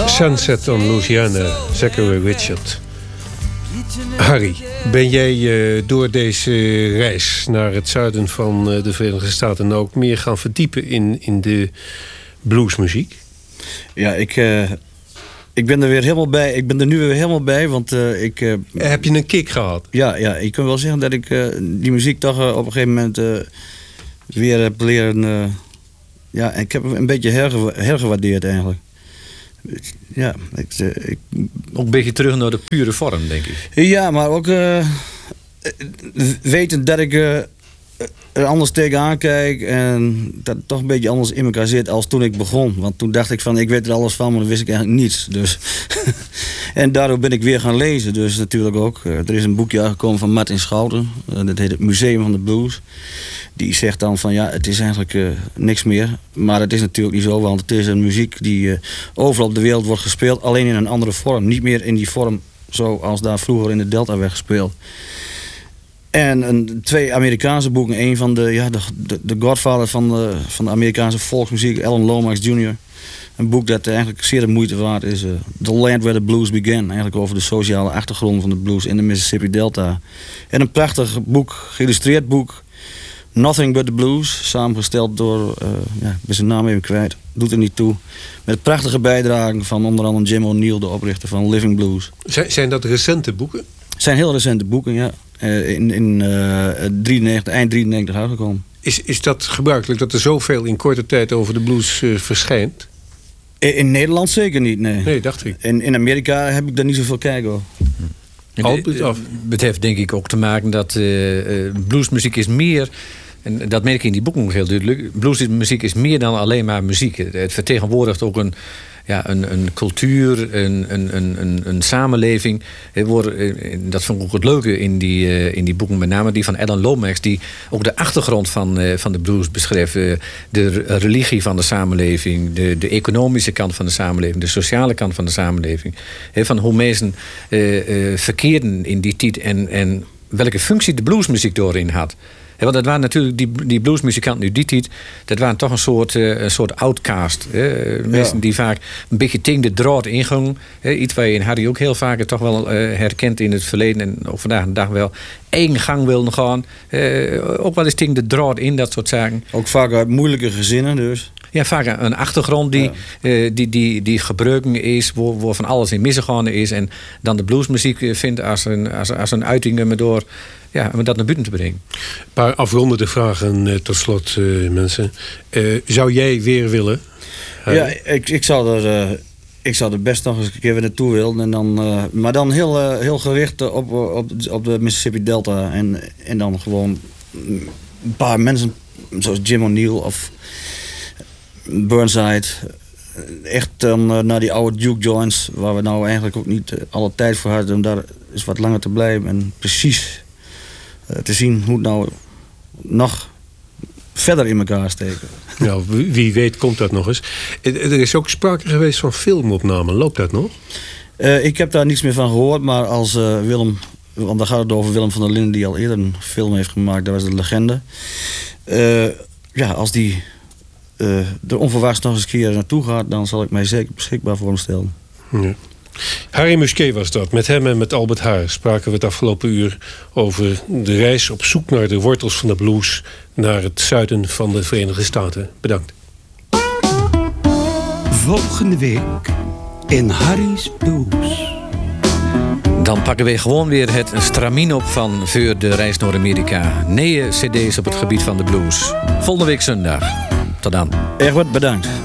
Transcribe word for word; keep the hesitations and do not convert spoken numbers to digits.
Sunset on Louisiana, Zachary Richard. Harry, ben jij uh, door deze reis naar het zuiden van uh, de Verenigde Staten nou ook meer gaan verdiepen in, in de bluesmuziek? Ja, ik, uh, ik ben er weer helemaal bij. Ik ben er nu weer helemaal bij, want uh, ik... Uh, Heb je een kick gehad? Ja, ja, ik kan wel zeggen dat ik uh, die muziek toch uh, op een gegeven moment uh, weer heb leren... Uh, ja, ik heb hem een beetje herge- hergewaardeerd eigenlijk. Ja, ik, ik... Ook een beetje terug naar de pure vorm, denk ik. Ja, maar ook uh, weten dat ik uh, er anders tegenaan kijk en dat het toch een beetje anders in elkaar zit als toen ik begon. Want toen dacht ik van, ik weet er alles van, maar dan wist ik eigenlijk niets. Dus en daardoor ben ik weer gaan lezen, dus natuurlijk ook. Uh, er is een boekje uitgekomen van Martin Schouten, uh, dat heet Het Museum van de Blues. Die zegt dan van ja, het is eigenlijk uh, niks meer. Maar het is natuurlijk niet zo, want het is een muziek die uh, overal op de wereld wordt gespeeld. Alleen in een andere vorm. Niet meer in die vorm zoals daar vroeger in de Delta werd gespeeld. En een, twee Amerikaanse boeken. Een van de, ja, de, de, de godfather van de, van de Amerikaanse volksmuziek, Alan Lomax junior Een boek dat eigenlijk zeer de moeite waard is. Uh, The Land Where the Blues Began. Eigenlijk over de sociale achtergrond van de blues in de Mississippi Delta. En een prachtig boek, geïllustreerd boek. Nothing But The Blues, samengesteld door, uh, ja, ik ben zijn naam even kwijt, doet er niet toe. Met prachtige bijdragen van onder andere Jim O'Neill, de oprichter van Living Blues. Zijn, zijn dat recente boeken? Het zijn heel recente boeken, ja. Uh, in in uh, drieënnegentig, eind drieënnegentig uitgekomen. Is, is dat gebruikelijk dat er zoveel in korte tijd over de blues uh, verschijnt? In, in Nederland zeker niet, nee. Nee, dacht ik. In, in Amerika heb ik daar niet zoveel kijk over. Albert af. Het heeft denk ik ook te maken dat uh, bluesmuziek is meer... En dat merk ik in die boeken ook heel duidelijk. Bluesmuziek is meer dan alleen maar muziek. Het vertegenwoordigt ook een, ja, een, een cultuur, een, een, een, een samenleving. Het wordt, dat vond ik ook het leuke in die, in die boeken. Met name die van Alan Lomax. Die ook de achtergrond van, van de blues beschreef. De religie van de samenleving. De, de economische kant van de samenleving. De sociale kant van de samenleving. Van hoe mensen uh, uh, verkeerden in die tijd. En, en welke functie de bluesmuziek doorin had. Ja, want dat waren natuurlijk die, die bluesmuzikanten nu die tijd, dat waren toch een soort, uh, een soort outcast. Hè? Mensen ja. die vaak een beetje tegen de draad ingangen. Hè? Iets waar je in Harry ook heel vaak toch wel uh, herkent in het verleden en ook vandaag de dag wel eigen gang willen gaan. Uh, ook wel eens tegen de draad in, dat soort zaken. Ook vaak uit moeilijke gezinnen dus. Ja, vaak een achtergrond die, ja. uh, die, die, die gebruiken is, waar, waar van alles in misgegaan is. En dan de bluesmuziek vindt als een, als, als een uiting me door. Ja, om dat naar buiten te brengen. Een paar afrondende vragen uh, tot slot, uh, mensen. Uh, zou jij weer willen? Uh, ja, ik, ik, zou er, uh, ik zou er best nog eens een keer weer naartoe willen. En dan, uh, maar dan heel, uh, heel gericht op, op, op de Mississippi Delta. En, en dan gewoon een paar mensen, zoals Jim O'Neill of Burnside. Echt dan uh, naar die oude Duke joints, waar we nou eigenlijk ook niet uh, alle tijd voor hadden om daar eens wat langer te blijven. En precies uh, te zien hoe het nou nog verder in elkaar steken. Nou, wie weet komt dat nog eens. Er is ook sprake geweest van filmopnamen. Loopt dat nog? Uh, ik heb daar niets meer van gehoord, maar als uh, Willem, want daar gaat het over Willem van der Linden, die al eerder een film heeft gemaakt, dat was de legende. Uh, ja, als die uh, er onverwachts nog eens een keer naartoe gaat, dan zal ik mij zeker beschikbaar voor hem stellen. Ja. Harry Musquet was dat. Met hem en met Albert Haar spraken we het afgelopen uur over de reis op zoek naar de wortels van de blues naar het zuiden van de Verenigde Staten. Bedankt. Volgende week in Harry's Blues. Dan pakken we gewoon weer het stramien op van voor de reis naar Amerika. Negen cd's op het gebied van de blues. Volgende week zondag. Tot dan. Erg wat bedankt.